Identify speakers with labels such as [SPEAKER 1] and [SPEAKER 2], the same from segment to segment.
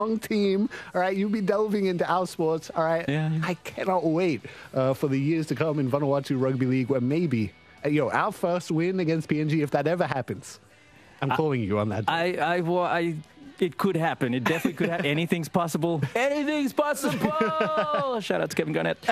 [SPEAKER 1] team. All right, you'll be delving into our sports. All right,
[SPEAKER 2] Yeah.
[SPEAKER 1] I cannot wait for the years to come in Vanuatu Rugby League, where maybe our first win against PNG, if that ever happens. I'm calling you on that.
[SPEAKER 2] It could happen. It definitely could happen. Anything's possible. Anything's possible. Shout out to Kevin Garnett.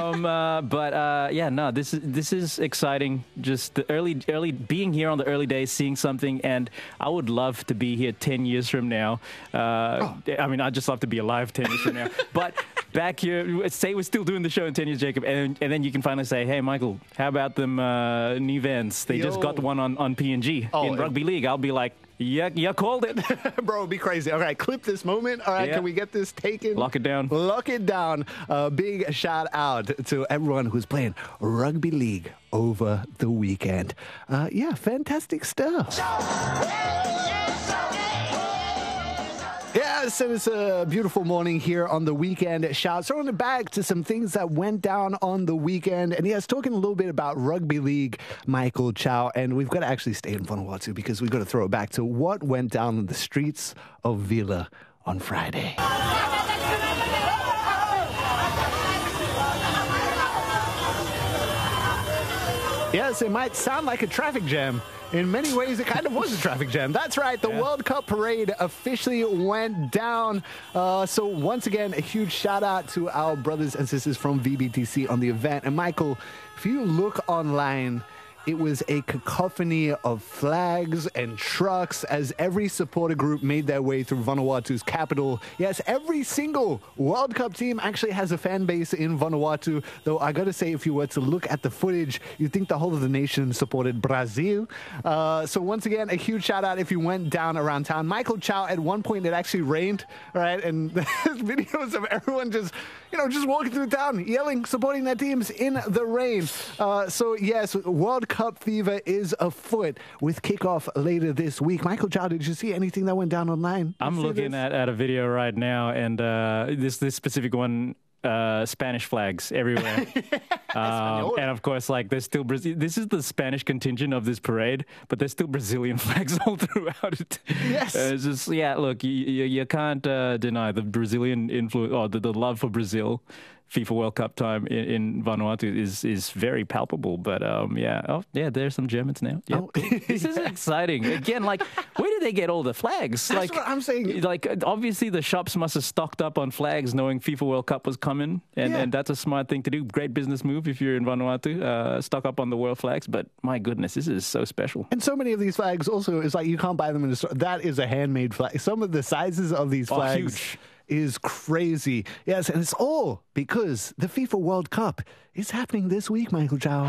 [SPEAKER 2] This is exciting. Just the early being here on the early days, seeing something, and I would love to be here 10 years from now. I'd just love to be alive 10 years from now. But back here, say we're still doing the show in 10 years, Jacob, and then you can finally say, hey, Michael, how about them new Vans? They just got one on PNG in Rugby League. I'll be like, yeah, you called it.
[SPEAKER 1] Bro, it'd be crazy. All right, clip this moment. All right, Can we get this taken?
[SPEAKER 2] Lock it down.
[SPEAKER 1] Lock it down. Big shout out to everyone who's playing Rugby League over the weekend. Fantastic stuff. Yeah, so it's a beautiful morning here on the weekend. Shout throwing it back to some things that went down on the weekend. And yes, talking a little bit about Rugby League, Michael Chow. And we've got to actually stay in Vanuatu because we've got to throw it back to what went down on the streets of Vila on Friday. Yes, it might sound like a traffic jam. In many ways, it kind of was a traffic jam. That's right. The World Cup parade officially went down. So once again, a huge shout out to our brothers and sisters from VBTC on the event. And Michael, if you look online, it was a cacophony of flags and trucks as every supporter group made their way through Vanuatu's capital. Yes, every single World Cup team actually has a fan base in Vanuatu, though I gotta say, if you were to look at the footage, you'd think the whole of the nation supported Brazil. So once again, a huge shout out if you went down around town. Michael Chow, at one point it actually rained, right? And there's videos of everyone just walking through town, yelling, supporting their teams in the rain. So yes, World Cup fever is afoot with kickoff later this week. Michael Chow, did you see anything that went down online?
[SPEAKER 2] I'm looking at a video right now, and this specific one, Spanish flags everywhere. And of course, like, there's still this is the Spanish contingent of this parade, but there's still Brazilian flags all throughout it.
[SPEAKER 1] Yes.
[SPEAKER 2] It's just, look, you can't deny the Brazilian influence, or the love for Brazil. FIFA World Cup time in Vanuatu is very palpable, but there's some Germans now. Yep.
[SPEAKER 1] Oh.
[SPEAKER 2] This is exciting. Again, like, where did they get all the flags?
[SPEAKER 1] That's what I'm saying.
[SPEAKER 2] Like, obviously the shops must have stocked up on flags, knowing FIFA World Cup was coming, and that's a smart thing to do. Great business move if you're in Vanuatu, stock up on the world flags. But my goodness, this is so special.
[SPEAKER 1] And so many of these flags also is like you can't buy them in the store. That is a handmade flag. Some of the sizes of these flags.
[SPEAKER 2] Huge.
[SPEAKER 1] Is crazy. Yes, and it's all because the FIFA World Cup is happening this week, Michael Chow.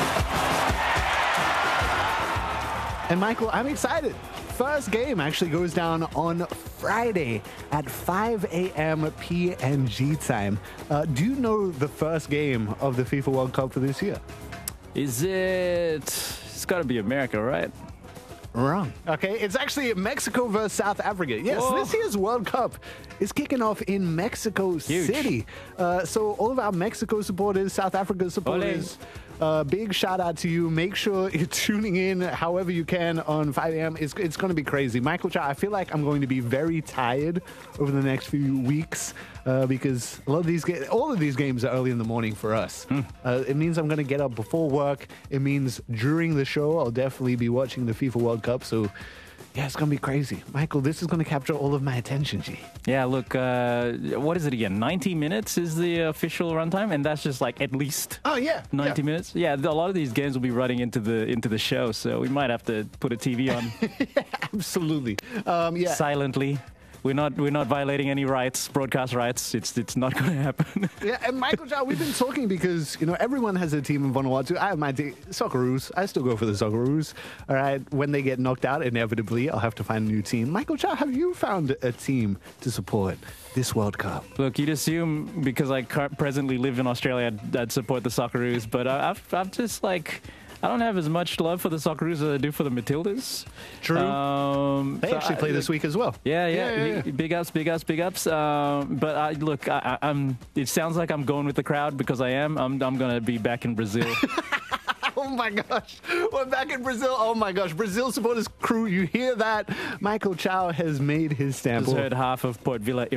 [SPEAKER 1] And Michael, I'm excited. First game actually goes down on Friday at 5 a.m. PNG time. Do you know the first game of the FIFA World Cup for this year?
[SPEAKER 2] It's got to be America, right?
[SPEAKER 1] Wrong. Okay, it's actually Mexico versus South Africa. Yes, This year's World Cup is kicking off in Mexico City. So all of our Mexico supporters, South Africa supporters, big shout out to you. Make sure you're tuning in however you can on 5 a.m. It's going to be crazy. Michael Chow, I feel like I'm going to be very tired over the next few weeks because all of these games are early in the morning for us. It means I'm going to get up before work. It means during the show, I'll definitely be watching the FIFA World Cup. So yeah, it's going to be crazy. Michael, this is going to capture all of my attention, G.
[SPEAKER 2] Yeah, look, what is it again? 90 minutes is the official runtime, and that's just like at least 90 minutes. Yeah, a lot of these games will be running into the show, so we might have to put a TV on.
[SPEAKER 1] Absolutely.
[SPEAKER 2] Silently. We're not violating any rights, broadcast rights. It's not going to happen.
[SPEAKER 1] Yeah, and Michael Chow, we've been talking because, everyone has a team in Vanuatu. I have my Socceroos. I still go for the Socceroos. All right, when they get knocked out, inevitably, I'll have to find a new team. Michael Chow, have you found a team to support this World Cup?
[SPEAKER 2] Look, you'd assume because I presently live in Australia, I'd support the Socceroos, but I've just I don't have as much love for the Socceroos as I do for the Matildas.
[SPEAKER 1] True. They actually play this week as well.
[SPEAKER 2] Yeah. Big ups. But it sounds like I'm going with the crowd because I am. I'm going to be back in Brazil.
[SPEAKER 1] Oh Oh my gosh. We're back in Brazil. Oh my gosh. Brazil supporters crew, you hear that? Michael Chow has made his stamp.
[SPEAKER 2] Just heard half of Port Vila